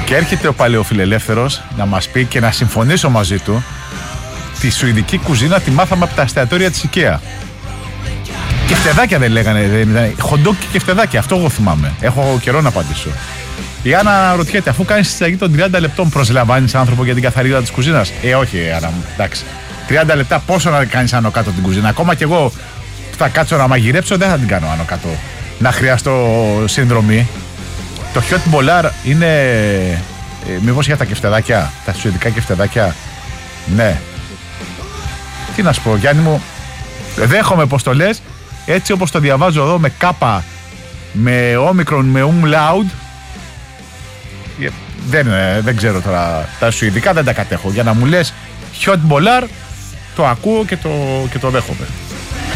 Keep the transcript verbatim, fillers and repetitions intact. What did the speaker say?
Και έρχεται ο παλαιοφιλελεύθερος να μας πει και να συμφωνήσω μαζί του, τη σουηδική κουζίνα τη μάθαμε από τα εστιατόρια της IKEA. Και φτεδάκια δεν λέγανε, δεν ήταν. Χοντόκι και φτεδάκια, αυτό εγώ θυμάμαι. Έχω καιρό να απαντήσω. Η Άννα ρωτιέται, αφού κάνεις συνταγή των τριάντα λεπτών, προσλαμβάνεις άνθρωπο για την καθαρότητα της κουζίνας? Ε, όχι, Άννα μου, εντάξει. τριάντα λεπτά πόσο να κάνεις άνω κάτω την κουζίνα? Ακόμα κι εγώ θα κάτσω να μαγειρέψω, δεν θα την κάνω άνω κάτω. Να χρειαστώ συνδρομή. Το χιότ μπολάρ είναι. Ε, μήπως για τα κεφτεδάκια, τα σουηδικά κεφτεδάκια? Ναι. Τι να σου πω, Γιάννη μου, δέχομαι πως το λες, έτσι όπως το διαβάζω εδώ με κάπα, με όμικρον, με umlaut. Δεν, δεν ξέρω τώρα, τα σουηδικά δεν τα κατέχω. Για να μου λες χιότ μπολάρ, το ακούω και το, και το δέχομαι.